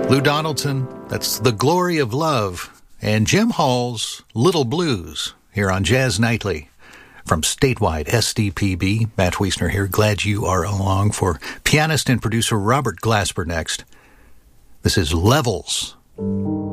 Lou Donaldson, that's The Glory of Love, and Jim Hall's Little Blues here on Jazz Nightly. From statewide SDPB, Matt Wiesner here. Glad you are along for pianist and producer Robert Glasper next. This is Levels.